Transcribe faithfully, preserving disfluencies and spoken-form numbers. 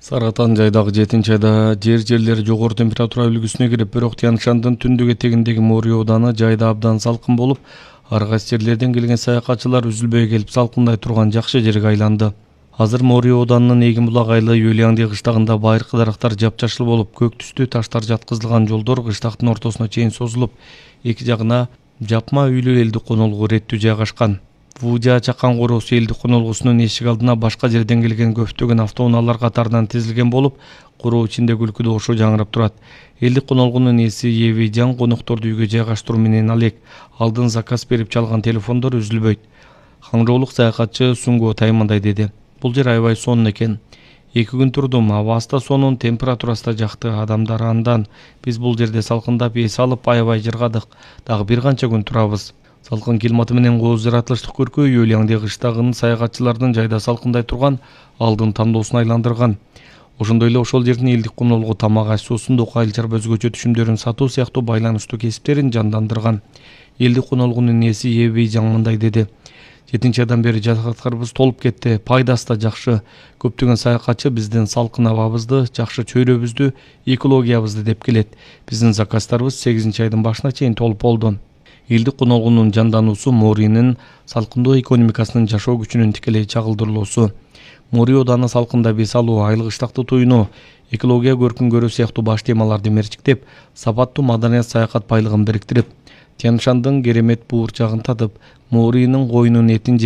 Саргатан жайдагы жетинчи айда жер жерлери жогору температура үлгүсүнө кирип, бирок Тянь-Шандын түндүк этегиндеги Мори ооданы жайда абдан салкын болуп, ар кайсы жерлерден келген саякатчылар үзүлбөй келип салкындай турган жакшы жерге айланды. Азыр Мори ооданынын Эгин булак айлы Юлиаңди кыштагында байыркы дарактар жапжашыл болуп, көк түстүү таштар жаткызылган жолдор кыштактын ортосуна чейин созулуп, эки жагына жапма үйлүү элдик конолгу иреттүү жайгашкан. Вужа чакан короосу элдик конолгусунун эшик алдына башка жерден келген көптөгөн автоунаалар катарынан тизилген болуп, короо ичиндеги күлкү добушу жаңырап турат. Элдик конолгунун ээси Еви Жан конокторду үйгө жайгаштыруу менен алек. Алдын заказ берип чалган телефондор үзүлбөйт. Хаңжоолук саякатчы Сунго Таймандай деди. Бул жер аябай сонун экен. Эки күн турдум, абасы да сонун, температурасы да жакты, адамдар андан. Биз бул жерде салкындап эс алып аябай жыргадык. Дагы бир канча күн турабыз. Салкын климаты менен кооз жаратылыштык көркөө Юлиаңди кыштагын саякатчылардын жайда салкындай турган алдын тандоосуна айландырган. Ошондой эле ошол жердин элдик конолгу тамак аш суусундук айылчар өзгөчө түшүмдөрүн сатуу сыяктуу байланыштуу кесиптерин жандандырган. Элдик конолгунун ээси Еби Жан мындай деди. жетинчи айдан бери жатакаттарыбыз толуп кетти, пайдасы да жакшы. Көптөгөн саякатчы биздин салкын абабызды, жакшы чөйрөбүздү, экологиябызды деп келет. Биздин заказдарыбыз сегизинчи айдын башына чейин толуп болду. Элдик конолгунун жандануусу Моринин салкындоо экономикасынын жашоо күчүнүн тикелей чагылдырылуусу. Мори ооданы салкындап эс алуу, айыл кыштакты туюнуу, экология көркүн көрүү сыяктуу баш темаларды мерчиктеп, сапаттуу маданият саякат байлыгын бириктирип, Тянь-Шандын керемет буурчагын татып, Моринин коюнун этин